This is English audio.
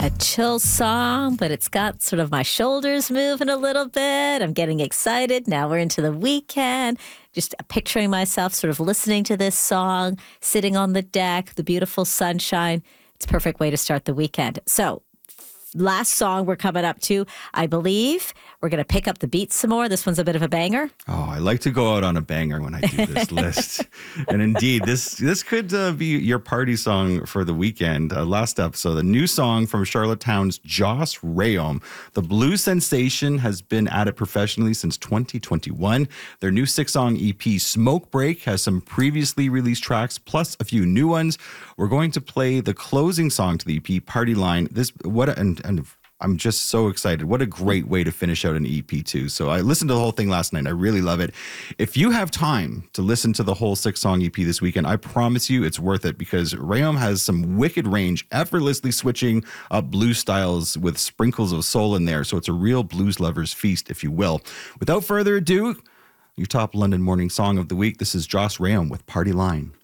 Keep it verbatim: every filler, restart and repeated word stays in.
a chill song, but it's got sort of my shoulders moving a little bit. I'm getting excited. Now we're into the weekend. Just picturing myself sort of listening to this song, sitting on the deck, the beautiful sunshine. It's a perfect way to start the weekend. So, last song we're coming up to, I believe. We're going to pick up the beats some more. This one's a bit of a banger. Oh, I like to go out on a banger when I do this list. And indeed, this this could uh, be your party song for the weekend. Uh, last up, so the new song from Charlottetown's Joss Rayom. The blues sensation has been at it professionally since twenty twenty-one. Their new six-song E P, Smoke Break, has some previously released tracks, plus a few new ones. We're going to play the closing song to the E P, Party Line. This, what, a, and, and I'm just so excited. What a great way to finish out an E P too. So I listened to the whole thing last night. I really love it. If you have time to listen to the whole six-song E P this weekend, I promise you it's worth it because Rayom has some wicked range, effortlessly switching up blues styles with sprinkles of soul in there. So it's a real blues lover's feast, if you will. Without further ado, your top London morning song of the week. This is Joss Rayom with Party Line.